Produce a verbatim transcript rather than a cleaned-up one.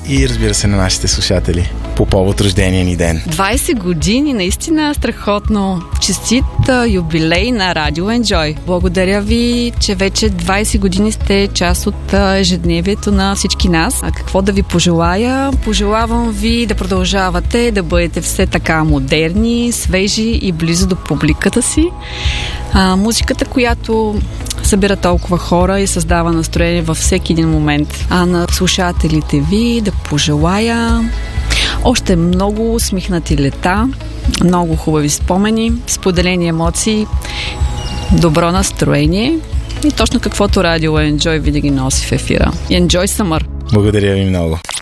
и разбира се на нашите слушатели по повод рождения ни ден. двайсет години, наистина страхотно. Честит юбилей на Радио Enjoy. Благодаря ви, че вече двайсет години сте част от ежедневието на всички нас. А какво да ви пожелая? Пожелавам ви да продължавате да бъдете все така модерни, свежи и близо до публиката си. А, музиката, която събира толкова хора и създава настроение във всеки един момент. А на слушателите ви да пожелая още много усмихнати лета, много хубави спомени, споделени емоции, добро настроение и точно каквото Радио Enjoy винаги носи в ефира. Enjoy Summer! Благодаря ви много!